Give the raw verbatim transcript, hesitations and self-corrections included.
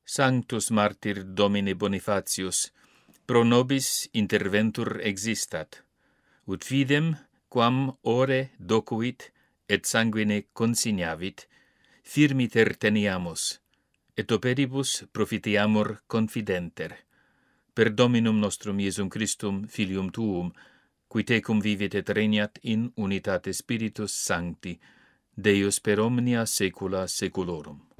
Sanctus martyr Domine Bonifacius, pro nobis interventur existat, ut fidem, quam ore docuit et sanguine consignavit, firmi terteniamus, et operibus profiteamur confidenter. Per Dominum nostrum Iesum Christum, Filium Tuum, qui tecum vivit et regnat in unitate Spiritus Sancti, Deus per omnia saecula saeculorum.